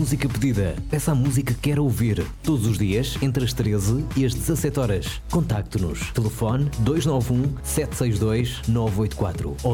música pedida. Peça a música que quer ouvir. Todos os dias, entre as 13 e as 17 horas. Contacte-nos. Telefone 291-762-984 ou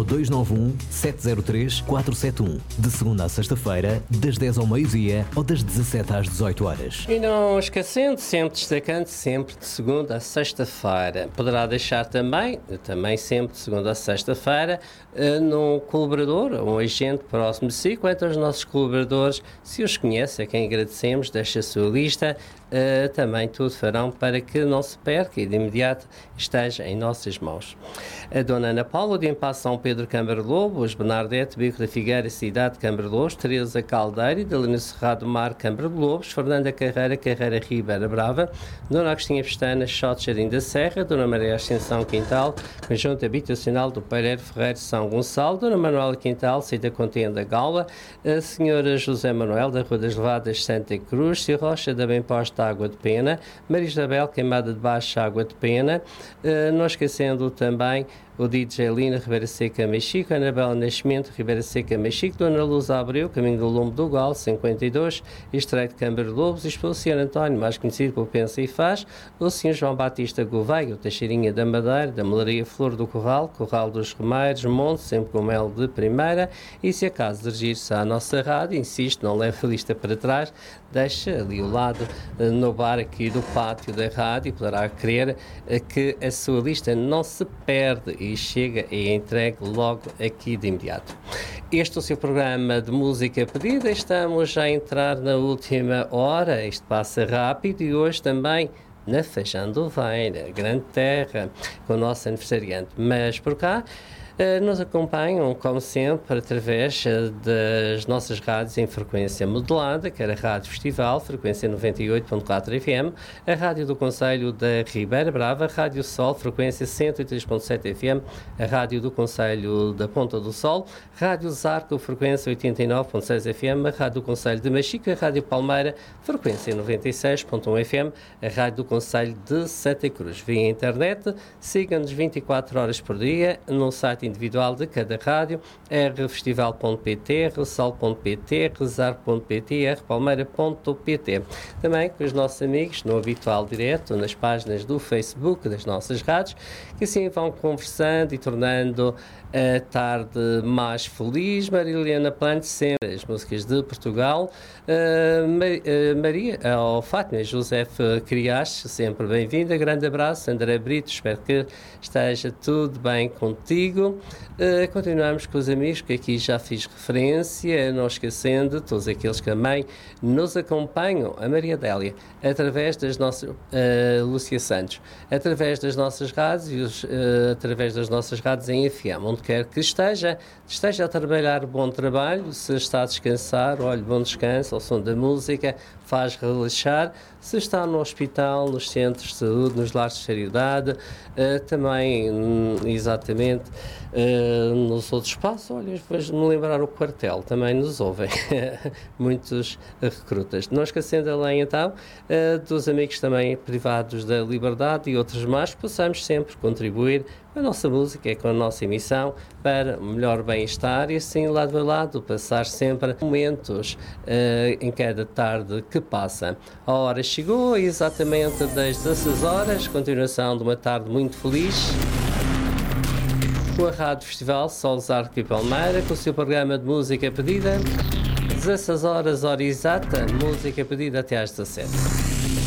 291-703-471. De segunda a sexta-feira, das 10 ao meio-dia ou das 17 às 18 horas. E não esquecendo, sempre destacando, sempre de segunda a sexta-feira. Poderá deixar também sempre de segunda a sexta-feira, num colaborador, um agente próximo de si, quanto aos nossos colaboradores, se os conhece, a quem agradecemos, deixa a sua lista, também tudo farão para que não se perca e de imediato esteja em nossas mãos. A Dona Ana Paula, de Empasse São Pedro, Câmara Lobo, os Bernardete, Bico da Figueira, Cidade, Câmara Lobos, Teresa Caldeira, Delina Cerrado Mar, Câmara Lobos, Fernanda Carreira, Carreira Ribeira Brava, Dona Agostinha Pestana, Xote Jardim da Serra, Dona Maria Ascensão Quintal, Conjunto Habitacional do Pereiro Ferreiro São Gonçalo, Dona Manuela Quintal, Cida Contenda Gaula, a Senhora José Manuel, da Rua das Levadas, Santa Cruz, Cia Rocha, da Bem Posta, Água de Pena, Maria Isabel, Queimada de Baixo, Água de Pena, não esquecendo também o DJ Lina, Ribeira Seca, Mexico, Anabela Nascimento, Ribeira Seca, Mexico, Dona Luz Abreu, Caminho do Lombo do Gal, 52, Estreito Câmara Lobos, e o Sr. António, mais conhecido por Pensa e Faz, o Sr. João Batista Gouveia, o Teixeirinha da Madeira, da Melaria Flor do Corral, Corral dos Remeiros, Monte, sempre com mel de primeira, e se acaso dirigir-se à nossa rádio, insisto, não leve a lista para trás, deixa ali ao lado, no bar aqui do pátio da rádio, poderá crer que a sua lista não se perde e chega e é entregue logo aqui de imediato. Este é o seu programa de música pedida, estamos a entrar na última hora, isto passa rápido e hoje também na Feijão do Oveira, grande terra, com o nosso aniversariante, mas por cá nos acompanham, como sempre, através das nossas rádios em frequência modulada, quer a Rádio Festival, frequência 98.4 FM, a Rádio do Concelho da Ribeira Brava, a Rádio Sol, frequência 103.7 FM, a Rádio do Concelho da Ponta do Sol, Rádio Zarco, frequência 89.6 FM, a Rádio do Concelho de Machico, a Rádio Palmeira, frequência 96.1 FM, a Rádio do Concelho de Santa Cruz. Via internet, siga-nos 24 horas por dia no site individual de cada rádio, rfestival.pt, ressol.pt, rezar.pt, rpalmeira.pt. Também com os nossos amigos no habitual direto, nas páginas do Facebook das nossas rádios, que assim vão conversando e tornando a tarde mais feliz. Marilena Plante, sempre as músicas de Portugal, Maria, ao Fátima José Criache, sempre bem-vinda, grande abraço. André Brito, espero que esteja tudo bem contigo. Continuamos com os amigos que aqui já fiz referência, não esquecendo todos aqueles que também nos acompanham, a Maria Délia, através das nossas, Lúcia Santos, através das nossas rádios, através das nossas rádios em FM, onde quer que esteja a trabalhar, bom trabalho, se está a descansar, olha, bom descanso, ao som da música, faz relaxar, se está no hospital, nos centros de saúde, nos lares de caridade, também, exatamente, nos outros espaços, olha, depois de me lembrar o quartel, também nos ouvem muitos recrutas. Não esquecendo além, então, dos amigos também privados da liberdade e outros mais, que possamos sempre contribuir com a nossa música, com a nossa emissão, para um melhor bem-estar e assim, lado a lado, passar sempre momentos em cada tarde que passa. A hora chegou, exatamente das 16 horas, continuação de uma tarde muito feliz, com a Rádio Festival Sol Zarco e Palmeira, com o seu programa de música pedida, 16 horas, hora exata, música pedida até às 17.